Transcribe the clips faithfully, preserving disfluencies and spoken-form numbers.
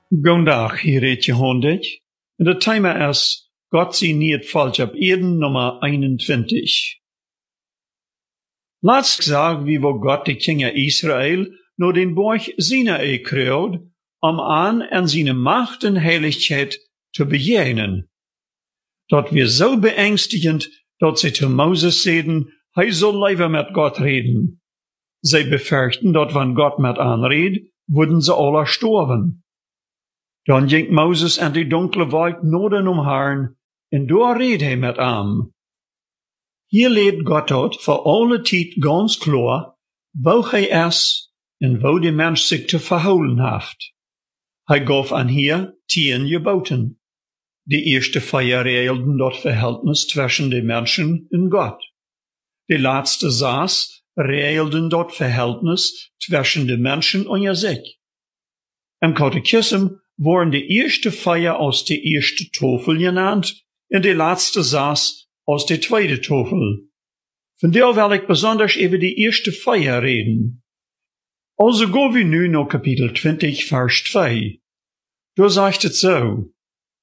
Goedendag, hier heet je honderd. En het thema is God zie niet falsch op Eden nummer eenentwintig. Laatst zag wie wo God de Kinder Israel nur den Berg Sinai kreut, om aan en zijn macht en heiligheid te bejenen. Dat weer zo beängstigend, dat ze te Moses zeiden, hij zal liever met God reden. Zij befürchten, dat wann God met aanreed, würden ze alle sterven. Dan ging Moses en die dunkle wolk noorden omharen, en door reed hij met aan. Hier leert God dat voor alle tijd ganz klar, wo hij is en wo de mens zich te verhouden heeft. Hij gaf aan hier tien geboten. De eerste vier regelden dat verhältnis tussen de mensen en God. De laatste zes regelden dat verhältnis tussen de mensen en zich. Im Katechismus worden de eerste vier aus de eerste tafel genannt en de laatste zes aus de tweede tafel. Vandaar wil ik besonders over de eerste vier reden. Also gaan we nu naar kapitel twintig, vers twee. Daar zegt het zo.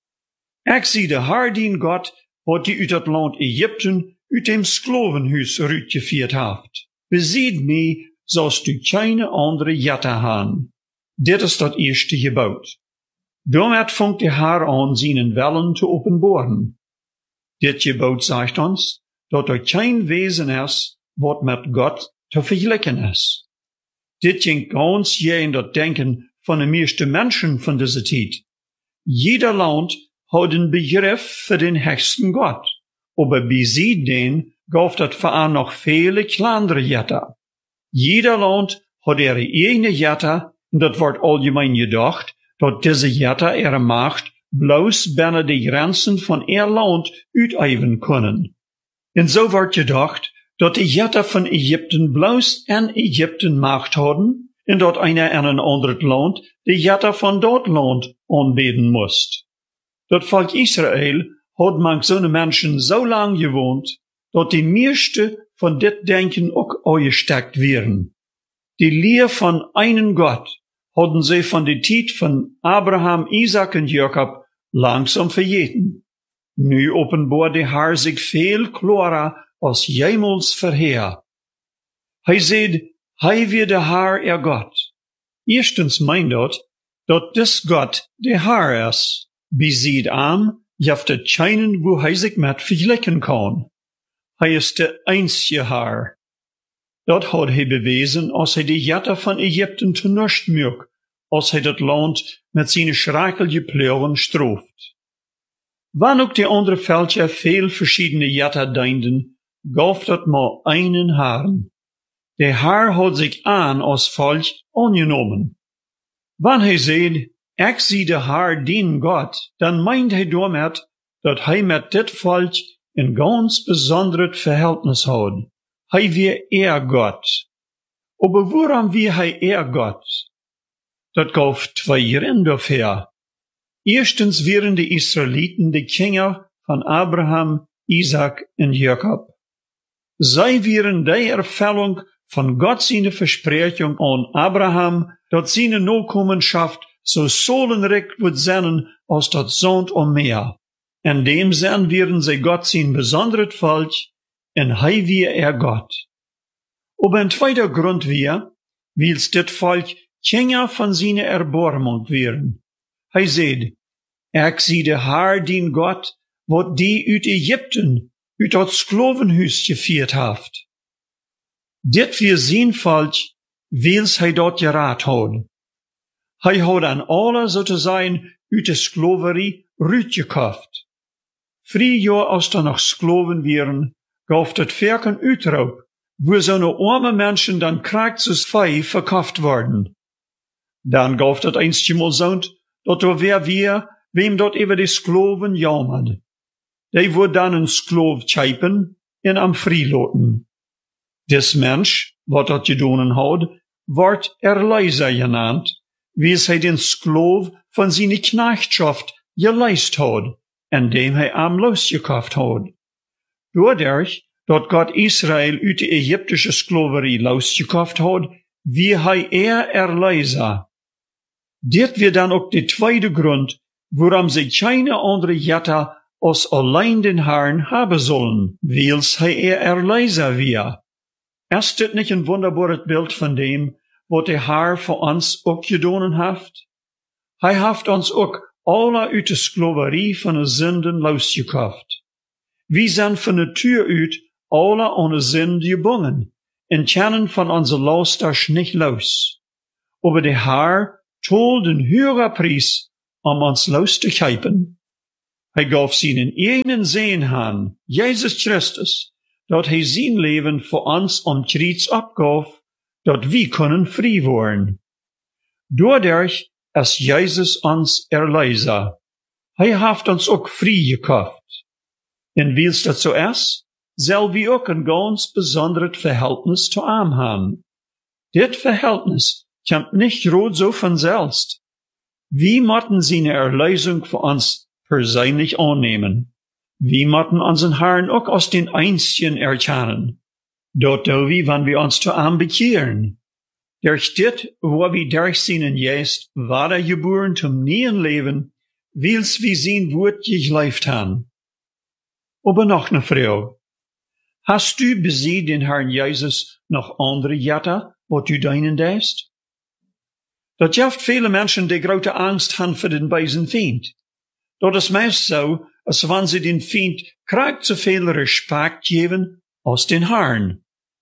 Ik zie de Heer dien God, wat die uit het land Egypten, uit dem Sklavenhuis uitgevierd heeft. Bezied mij, zoals du keine andere jette han. Dit is dat eerste gebod. Daarmee vangt de Heer aan zijn willen te openbaren. Dit gebod zegt ons, dat er geen wezen is, wat met God te vergelijken is. Dit ging ganz je in dat denken van de meeste mensen van deze tijd. Jeder land had een begrip voor den höchsten God, aber bij den gaf dat voor nog vele kleinere jetten. Jeder land had ihre eigen jette, en dat wordt algemeen gedacht, dat deze jette ihre macht bloos binnen de grenzen van ihr land uitoefenen kunnen. En zo wordt gedacht, dat de jetten van Egypten bloos en Egypten macht hadden, en dat einer in een ander land de jetten van dat land aanbeden moest. Dat volk Israël had mank zo'n mensen zo lang gewoond, dat de meeste van dit denken ook uitgestekt werden. Die leer van einen God hadden ze van de tijd van Abraham, Isaac en Jacob langzaam vergeten. Nu openbaart de Heer zich veel klarer als jemals verheer. Hij zegt, hij weer de Heer er God. Eerstens meint dat, dat dis God de Heer is. Bezied aan, jeft het schijnen wo hij zich met vergelijken kan. Hij is de einzige Heer. Dat had hij bewezen als hij de jetten van Egypten te nust maakt, als hij dat land met zijn schrakelige pleuren strooft. Wanneer ook de andere veldje veel verschillende jetten dienden, gaf dat maar einen Herrn. De Heer had zich aan als volk aangenomen. Wanneer hij zei, ik zie de Heer dien God, dan meint hij daarmee dat hij met dit volk een ganz besonderes verhältnis had. Hij weer er God. Aber waarom weer hij er God? Dat gaf twee redenen dafür. Eerstens waren de Israëlieten de Kinder van Abraham, Isaac en Jacob. Zij waren de ervulling van God zijn versprechung aan Abraham, dat zijn nakomenschaft so solenrijk wordt zijn als dat zand om meer. In dem zin werden zij God zijn besonderes volk, en hij weer er God. Op een tweede grond weer, wils dit volk Kinder van zijn erbarmung werden. Hij zegt, ik zie de Heer dien God, wat die uit Egypten, uit dat Sklavenhuis gevierd heeft. Dit weer zijn volk, wils hij dat geraad had. Hij had aan alle, zo te zijn, uit de slaverie uitgekocht. Vier jaar als er nog slaven waren, gaf het verken uitroep, wo zo'n arme mensen dan krachtens vee verkocht worden. Dan gaf het eenstjemal zo'n, dat er weer weer, wem dat over de slaven jammerde. Die wordt dan een slaaf tjeipen en am vrijlaten. Des mens, wat dat gedaan had, wordt Erleiser genannt, wie hij den Sklav van zijn knechtschaft geleist had, en dem hij am losgekocht had. Doordat dat God Israël uit de Egyptische slaverie losgekocht had, wie hij er Erleiser. Dit wird dann auch der zweite Grund, warum sie keine andere Jetta als allein den Herrn haben sollen, weils hij er Erleiser wir. Ist dit nicht ein wunderbares Bild von dem, was der Herr für uns auch gedonen haft? Hij haft uns auch alle uit de Sklaverie von de Sünden losgekauft. Wir sind von der Tür uit alle ohne Sünde gebunden und kennen von unser Lasters nicht los. Aber der Herr told den höheren Preis, um uns loszukaufen. Hij gaf seinen eigenen Sehen an, Jesus Christus, dat hij sein Leben für uns am Kreuz abgaf, dat wir können frei worden. Dadurch ist Jesus uns Erlöser. Hij haft uns auch frei gekauft. Und weil's das so ist, soll wir auch ein ganz besonderes Verhältnis zu ihm haben. Dit Verhältnis kommt nicht rot so von selbst. Wir müssen seine Erlösung für uns persönlich annehmen. Wir müssen unseren Herrn auch als den Einzigen erkennen. Dort do wir, wenn wir uns zu ihm bekehren. Durch dit, wo wir durch seinen Geist wiedergeboren zum neuen Leben, weils wir sein Wort gelebt haben. Aber noch eine Frage. Hast du besieh den Herrn Jesus noch andere Jetta, wo du deinen deist? Dat jaft viele Menschen die große Angst haben für den bösen Feind. Dat ist meist so, als wenn sie den Feind kriegt zu viel Respekt geben als den Herrn.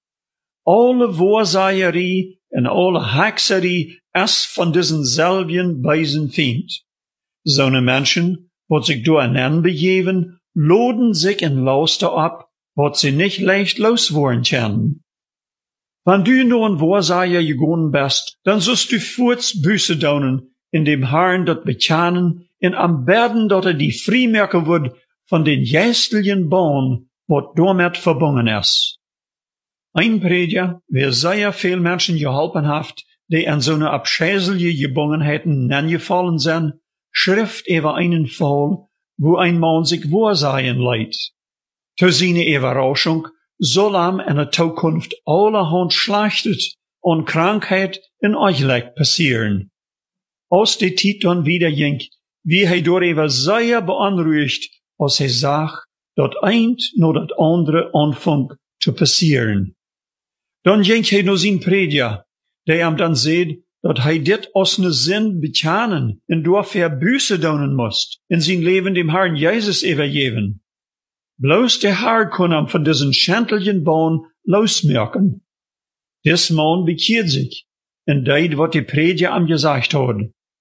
Alle Wahrsagerie und alle Hexerie ist von diesen selben bösen Feind. So ne Menschen, wo sich durcheinander begeben, laden sich in Laster ab, wo sie nicht leicht loswerden können. Wenn du nur ein Wahrsager gegangen bist, dann sollst du kurz Büße daunen, in dem Herrn dort bekennen, und am Berden dort er die Freimerke wird von den jästlichen Bahn, wo damit verbunden ist. Ein Prediger, wer sehr viel Menschen geholfen hat, die an so eine abschäselige Gebungenheiten gefallen sind, schrift über einen Fall, wo ein Mann sich wahrsagen leiht. Zu seiner Überraschung soll ihm in der Zukunft allerhand Schlechtes und Krankheit in Euchleck passieren. Aus der Zeit dann wieder ging, wie er darüber sehr beunruhigt, als er sagt, dat eint nur dat andere anfängt zu passieren. Dann ging er nur sein Prediger, der ihm dann seht, dat hij dit als ne Sinn bekennen und dafür Büße daunen muss, in sein Leben dem Herrn Jesus übergeben. Bloß der Herr kann ihm von diesen schändlichen Bahn losmerken. Des Mann bekehrt sich und deed, wat die Prediger ihm gesagt hat.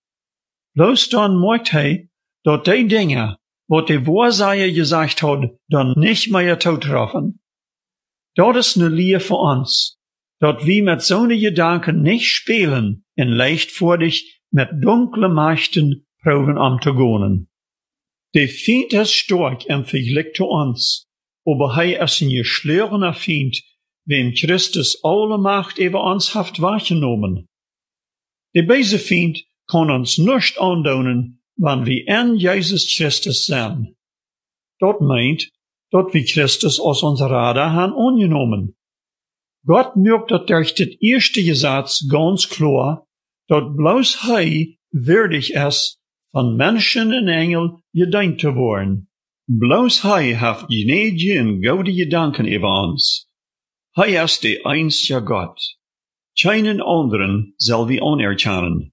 Bloß dann merkt er, dat die Dinge, wat der Wahrsager gesagt hat, dann nicht mehr zutreffen. Dat ist ne Lehre für uns, dat wir mit so ne Gedanken nicht spielen und leichtfertig mit dunklen Mächten proben umzugehen. Der Feind ist stark im Vergleich zu uns, aber er ist ein geschlorener Feind, wem Christus alle Macht über uns haft wahrgenommen. Der böse Feind kann uns nicht andaunen, wenn wir in Jesus Christus sind. Dort meint, dort wir Christus aus unserer Radar haben angenommen. Gott merkt dat durch das erste Gesetz ganz klar, dat bloß er würdig ist, von Menschen und Engeln gedenkt zu worden. Bloß er hat gnädige und gute Gedanken über uns. Er ist der einzige Gott. Keinen anderen soll wir anerkennen.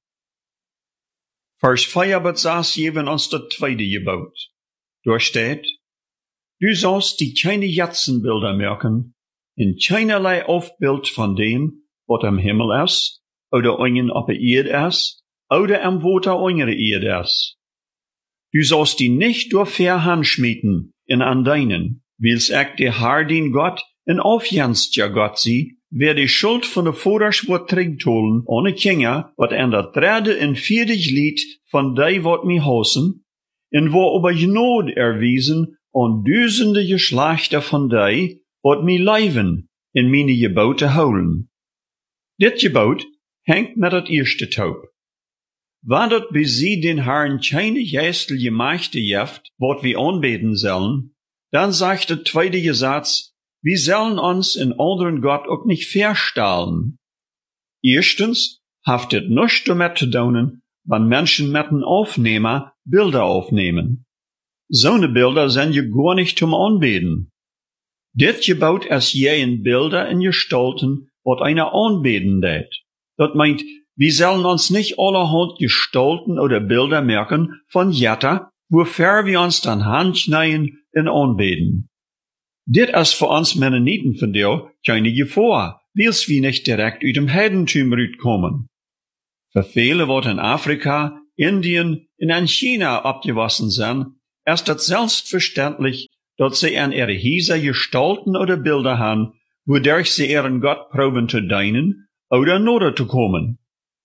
Vers vier bis sechs geben uns das zweite Gebot. Dort steht, du sollst die keine Jatzenbilder merken, in keinerlei Aufbild von dem, was am Himmel ist, oder einen auf der Erde ist, oder am Wasser unter der Erde ist. Du sollst die nicht durch Verhand schmieden in an deinen, weil's echt der Herr den Gott in aufjanst ja Gott sie, wer die Schuld von der Vorderschwur trägt holen, ohne Kinder, wat an der dritte und vierte Lied von dei wat mi hausen, in wo aber Gnod erwiesen und düsende Geschlechter von dei, wat mi leiven, in meine Gebote holen. Dit Gebot hängt mit dat erste Taub. Wann dat besie den Herrn keine geistliche Mächte jeft, wat wir anbeten sollen, dann sagt der zweite Gesetz, wir sollen uns in anderen Gott auch nicht verstahlen. Erstens haftet nichts damit zu tun, wann Menschen mit een Aufnehmer Bilder aufnehmen. So ne Bilder sind je gar nicht zum Anbeten. Dit gebaut als jein Bilder in Gestalten, wat einer anbeten det. Dat meint, wir sollen uns nicht allerhand Gestalten oder Bilder merken von Jetta, wofür wir uns dann handschneien in anbeten. Dit ist für uns Mennoniten von dir keine Gefahr, weil's wir nicht direkt uit dem Heidentum kommen. Für viele, wat in Afrika, Indien und in China abgewassen sind, ist das selbstverständlich, dass sie an ihre Häuser Gestalten oder Bilder haben, wodurch sie ihren Gott proben zu dienen oder nahe zu kommen.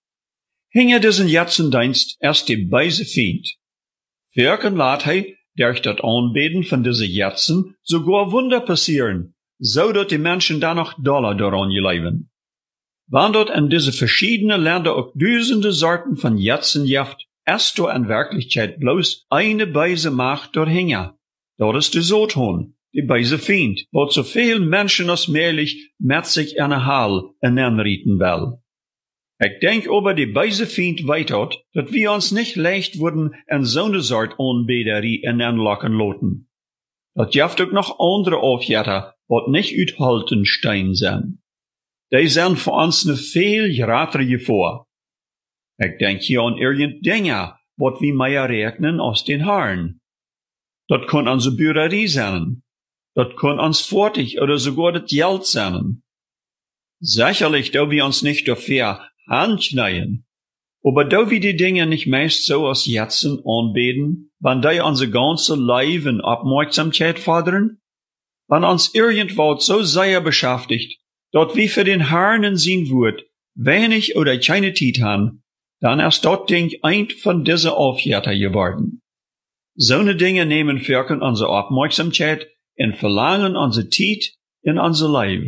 Hinge diesen Jetzendienst erst die beise Feind. Wirken lat hij, durch das Anbeten von diesen Jetzen, sogar Wunder passieren, so dass die Menschen da noch Dollar daran leben. Wann dort in diese verschiedenen Länder auch Dutzende Sorten von Jetzen jaft, ist da in Wirklichkeit bloß eine beise Macht dorthin. Dort ist die Sothon, die beise Feind, wo so viel Menschen als möglich mit sich in Hall inanrieten will. Ich denk aber die beise Feind weiter, dass wir uns nicht leicht würden in so ne Sort Anbeterie inanlocken loten. Dat jaft auch noch andere Aufjetter, wat nicht uithalten stein sind. Die sind für uns ne viel gratere Gefahr. Ich denk hier an irgend Dinge, wat wir mehr rechnen aus den Haaren. Dat kann unsere Bürerie sein. Dat kann uns Fortig oder sogar das Geld sein. Sicherlich, da wir uns nicht dafür handschneien. Aber da wir die Dinge nicht meist so aus Jetzen anbeten, wann die unsere ganze Leib und Aufmerksamkeit fordern, wann uns irgendwo so sehr beschäftigt, dort wie für den Herrn in sein Wort wenig oder keine Zeit haben, dann ist dort Ding ein von dieser Aufjäter geworden. So ne Dinge nehmen firken unsere Aufmerksamkeit und verlangen unsere Zeit in unser Leib.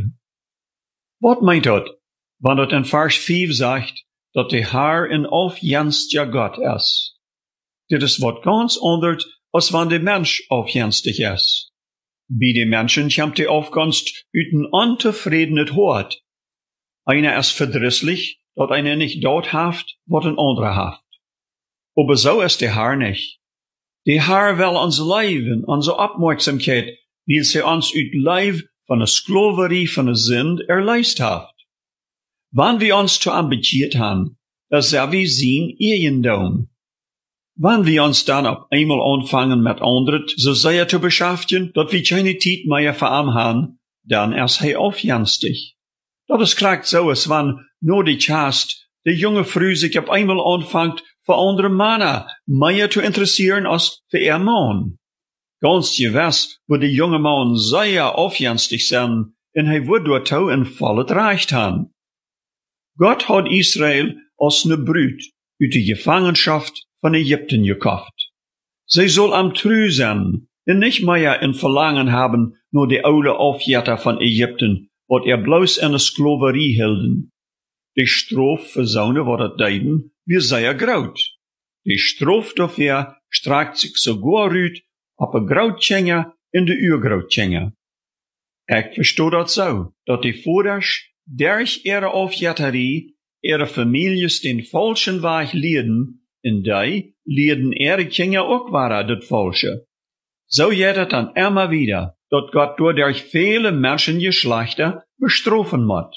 Was meint dort, wann dort in Vers fünf sagt, dat der Herr in aufjänstiger Gott ist? Dit ist wat ganz anders, als wann der Mensch aufjänstig ist. Bei den Menschen kommt die Aufgunst uit een untefriedenet Hort. Einer ist verdrisslich, dat einer nicht dort haft, wat ein anderer haft. Aber so ist der Herr nicht. Der Herr will unser Leben, unsere Aufmerksamkeit, weil sie uns uit Leib von der Sklaverie von der Sünd erleist haft. Wann wir uns zu ambitioniert haben, das sei wie sein Eigendom. Wann wir uns dann auf einmal anfangen mit anderen so sehr zu beschäftigen, dass wir keine Zeit mehr für ihn haben, dann ist er aufjänstig. Das ist gleich so, als wenn nur die Chast, die junge Frau sich auf einmal anfängt, für andere Männer mehr zu interessieren als für ihr Mann. Ganz gewiss, wo die junge Mann sehr aufjänstig sind, und er wird dort auch in volles Recht haben. Gott hat Israel als ne Brut uit die Gefangenschaft von Ägypten gekauft. Sie soll am Trü sein und nicht mehr in Verlangen haben nur die oude Aufjäter von Ägypten, wat er bloß in der Sklaverie hielden. Die Strafe für Sonne, wat er deiden, wie sehr graut. Die Strafe dafür streckt sich sogar uit op een Grautschenga in de Urgrautschenga. Ich verstehe das so, dass die Voders durch ihre Aufjäterie ihre Families den falschen Weg leiden, und die leiden ihre Kinder auch weiter das Falsche. So geht es dann immer wieder, dass Gott durch viele Menschengeschlechter bestrafen muss.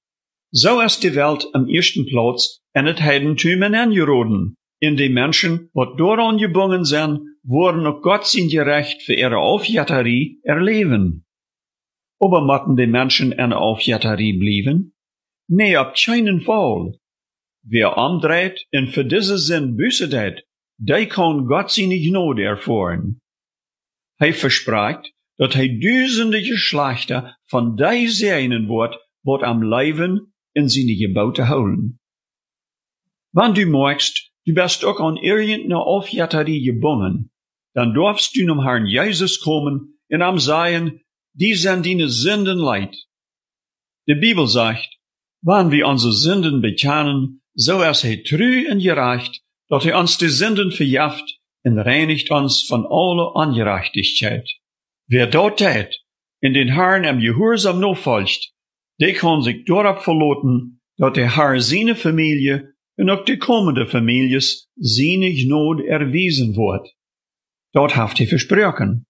So ist die Welt am ersten Platz in das Heidentum angeroden, in die Menschen, die daran gebunden sind, wurden auch Gott sein Gerecht für ihre Aufjäterie erleben. Aber mochten die Menschen in der Aufjäterie blieben? Nee, auf keinen Fall. Wer umdreht und für diese Sinn Buße tät, der kann Gott seine Gnade erfahren. Er verspricht, dass er Dutzende Geschlechter von die segnen wird, wat am Leben in seine Gebote holen. Wenn du magst, du bist auch an irgendeine Aufjäterie gebunden, dann darfst du zum Herrn Jesus kommen und am sagen, die sind deine Sünden leid. Die Bibel sagt, wenn wir unsere Sünden bekennen, so ist er treu und gerecht, dass er uns die Sünden vergibt und reinigt uns von aller Ungerechtigkeit. Wer dort tät, in den Herrn im Gehorsam nachfolgt, der kann sich darauf verlassen, dass der Herr seine Familie en ook de komende families zijnig nood erwiesen wordt. Dat heeft hij versproken.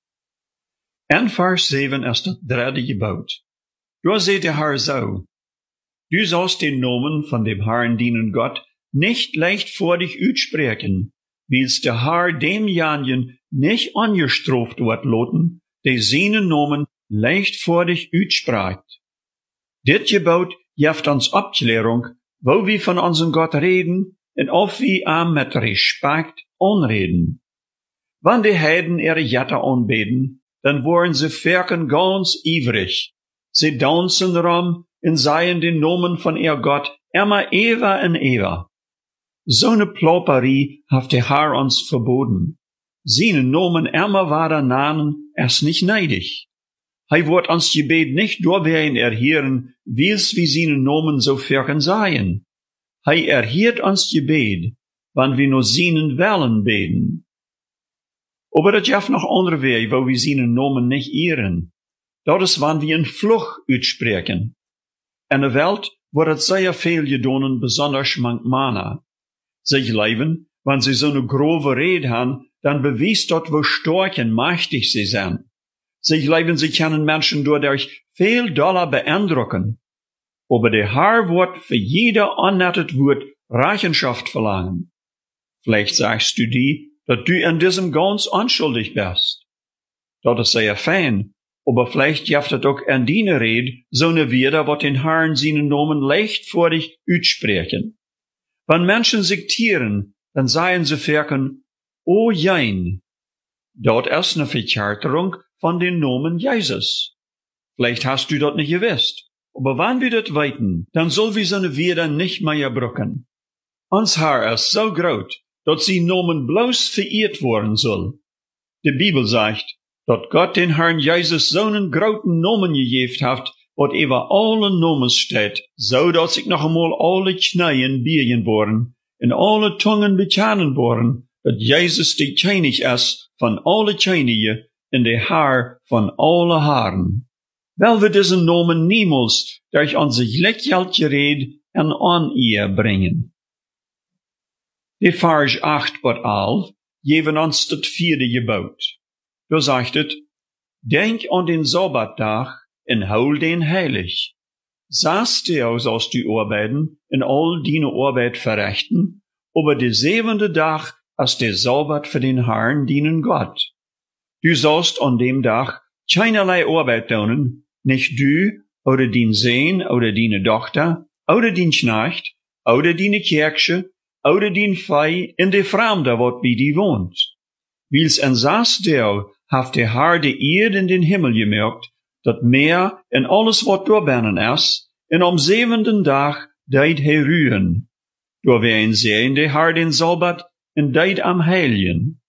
En vers zeven is het derde gebod. Daar zegt de Heer zo: Du sollst den Namen von dem Herrn dienen Gott nicht leichtfertig uitspreken, wils der Herr demjenigen nicht angestraft wird loten, der seinen Namen leichtfertig uitspraakt. Dit gebod geeft ons Abklärung, wo wir von unserem Gott reden und ob wir ihm mit Respekt anreden. Wenn die Heiden ihre Götter anbeten, dann worden sie verken ganz ivrig. Sie dansen darum und seien den Namen von ihr Gott immer ever und ever. So eine Plauperie hat der Herr uns verboten. Seinen Namen immer weiter nahen, ist nicht neidig. Hij wird uns Gebet nicht durchwehen erhören, wils wie seinen Namen so verken seien. Hij erhört uns Gebet, wann wir nur seinen Willen beten. Aber das gibt noch andere Wege, wo wir seinen Namen nicht ehren. Dat is wann wir einen Fluch uitspreken. In der Welt wird es sehr viel gedonen, besonders manch Männer. Sie leben, wenn sie so eine grove Rede haben, dann beweist dort, wo stark und mächtig sie sind. Sie leben, sie können Menschen dadurch viel doller beeindrucken. Aber der Herr wird für jeder unnettet Wort Rechenschaft verlangen. Vielleicht sagst du dir, dass du in diesem ganz unschuldig bist. Das ist sehr fein, aber vielleicht gibt es auch in deiner Rede so eine Wieder, wat den Herrn seinen Namen leichtfertig uitspreken. Wenn Menschen sich tieren, dann seien sie verken, o jein. Dort ist eine Verkärterung von den Namen Jesus. Vielleicht hast du das nicht gewusst. Aber wenn wir das weiten, dann soll wir so eine Wieder nicht mehr brücken. Uns Herr ist so groß, dass sie Namen bloß verehrt worden soll. Die Bibel sagt, dass Gott den Herrn Jesus so einen großen Namen gegeben hat, wat über alle Namen steht, so dass sich noch einmal alle Knieën biegen worden, und alle Zungen bekennen worden, dass Jesus der König ist von alle Könige und der Herr von alle Herren. Weil wir diesen Namen niemals durch unser lächerliche Rede en Oneer bringen. Die Vers acht bis elf geben uns das vierte Gebot. Da sagt es, denk an den Sabbattag en hol den heilig. Sechs Tage sollst du arbeiten en all deine Arbeit verrichten, aber der siebente Tag ist der Sabbat für den Herrn, deinen Gott. Du sollst an dem Tag keinerlei Arbeit tun, nicht du oder dein Sohn oder deine Tochter oder dein Knecht oder deine Kirche oder dein Vieh in der Fremde, wat bei dir wohnt. Wils en sechs Tage hat der Herr die Erde in den Himmel gemerkt, dat Meer en alles wat doorbinnen is, en am zevenden Tag deed hij ruhen. Door wij sehen der Herr den Sabbat en deed am heiligen.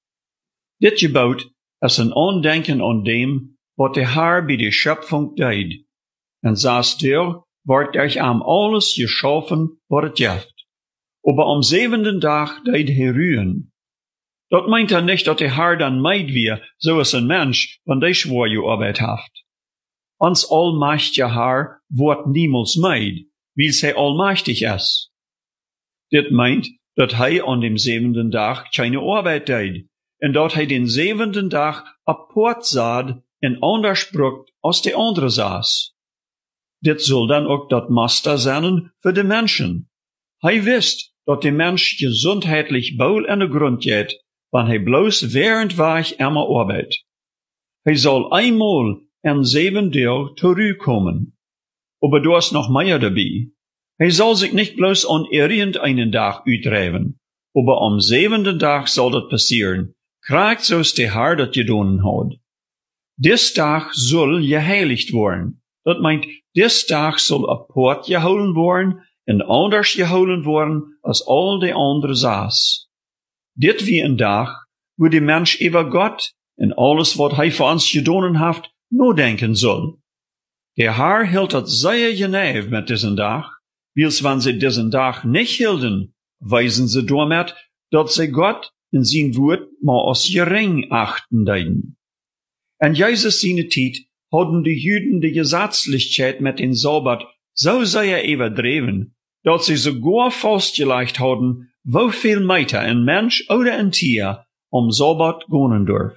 Dit gebod is een aandenken aan dem, wat der Herr bij de Schöpfung deed. En zes Tage wordt durch am alles geschaffen, wat het gibt. Aber am zevenden Tag deed hij ruhen. Dat meint er nicht, dat der Herr dann meid wir, so is ein Mensch, wenn der schwor je Arbeit haft. Ons allmächtiger Herr wordt niemals meid, wils hij allmächtig is. Dit meint, dat hij an dem zevenden Tag keine Arbeit deed, en dat hij den zevenden Tag apart zat en anders brukt als de andere saß. Dit soll dann ook dat Master zijn für de Menschen. Hij wist, dat de Mensch gesundheitlich wohl in de grund geht, wann hij bloß währendweg immer arbeit. Hij soll einmal en sieben Tage zurückkommen. Aber du hast noch mehr dabei. Hij soll sich nicht bloß an irgendeinen Tag uittreiben, aber am siebenten Tag soll das passieren, kriegt so's der Herr dat gedonen hat. Dis Tag soll geheiligt worden. Dat meint, dis Tag soll apart geholen worden en anders geholen worden als all de andere saß. Dit wie een dag, wo de Mensch über Gott en alles wat hij voor ons gedonen heeft, nadenken soll. Der Herr hield dat sehr genäef met diesen Dag, wils wann sie diesen Dag nicht hielden, weisen sie damit, dat sie Gott in sein Wort mal als gering achten deiden. En Jesus seine Tijd hadden de Juden de Gesetzlichkeit met den Sabbat so sehr überdreven, dass sie sogar festgelegt haben, wie viel Meter ein Mensch oder ein Tier am Sabbat gehen darf.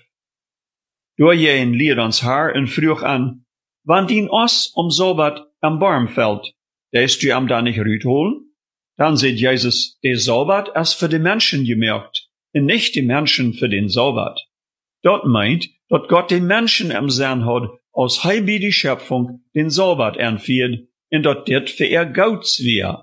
Doorheen leert ons haar en vroeg an, wann dien os am Sabbat am Baum fällt, lässt du am da nicht rütholen? Dann sagt Jesus, der Sabbat ist für die Menschen gemerkt, und nicht die Menschen für den Sabbat. Dort meint, dass Gott den Menschen im Sinn hat, aus heibi die Schöpfung den Sabbat entführt, und dass dit für er Gauts wär.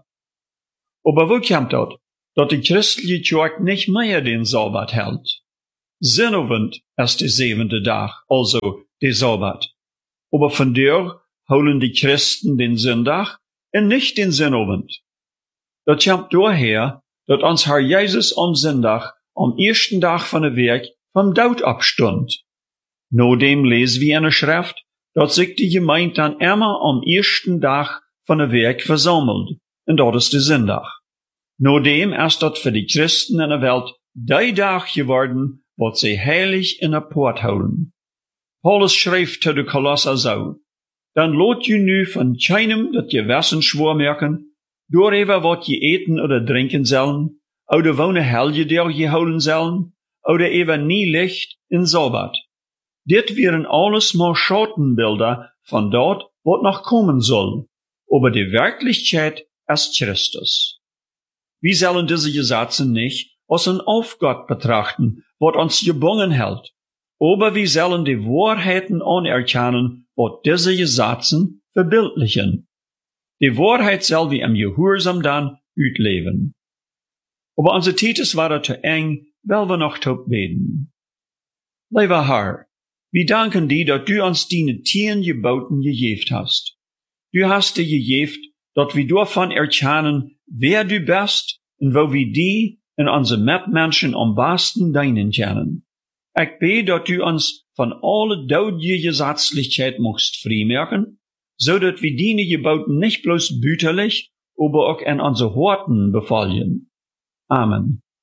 Aber wo kommt das? Dass die christliche Kirche nicht mehr den Sabbat hält. Sonnabend ist der siebente Tag, also der Sabbat. Aber von der holen die Christen den Sonntag und nicht den Sonnabend. Das kommt daher, dass uns Herr Jesus am Sonntag, am ersten Tag von der Werk, vom Tod abstund. Nodem lesen wir in der Schrift, dass sich die Gemeinde dann immer am ersten Tag von der Werk versammelt, und das ist der Sonntag. Nodem ist das für die Christen in der Welt der Tag geworden, wat sie heilig in der Port houden. Paulus schreibt zu de Kolosser so, dann lot je nu von keinem dat je Gewissen schwor merken, door even wat je eten oder trinken sollen, oder wohne helge der je houden sollen, oder even nie Licht in Sabbat. Dit wären alles mal Schattenbilder von dort, wat noch kommen soll, aber die Wirklichkeit ist Christus. Wir sollen diese Gesetze nicht als ein Aufgott betrachten, wat uns gebunden hält. Aber wir sollen die Wahrheiten anerkennen, wat diese Gesetze verbildlichen. Die Wahrheit soll wir im Gehorsam dann utleben. Aber unser Titus war zu eng, weil wir noch tot beten. Lieber Herr, wir danken dir, dass du uns deine Tieren Geboten gegeben hast. Du hast dir gegeben, dass wir davon erkennen, wer du bist und wo wir die en onze Mitmenschen am besten deinen kennen. Ich bete, dass du uns von alle dodie Gesetzlichkeit mocht freimachen, so dass wir deine Geboten nicht bloß bütterlich, aber auch in unsere Horten befallen. Amen.